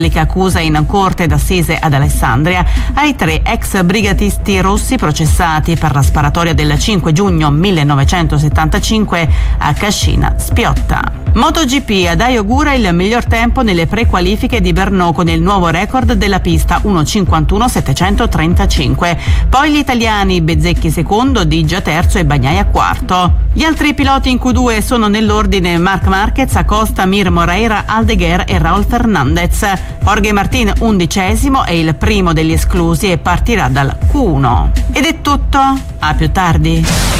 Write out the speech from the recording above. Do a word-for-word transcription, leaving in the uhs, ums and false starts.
che accusa in corte d'assise ad Alessandria ai tre ex brigatisti russi processati per la sparatoria del cinque giugno millenovecentosettantacinque a Cascina Spiotta. MotoGP, Adai augura il miglior tempo nelle prequalifiche di Brno con il nuovo record della pista uno cinquantuno settecentotrentacinque. Poi gli italiani, Bezzecchi secondo, Diggia terzo e Bagnaia quarto. Gli altri piloti in Q due sono nell'ordine Marc Marquez, Acosta, Mir Moreira, Aldeguer e Raul Fernandez. Jorge Martin undicesimo è il primo degli esclusi e partirà dal Q uno. Ed è tutto, a più tardi.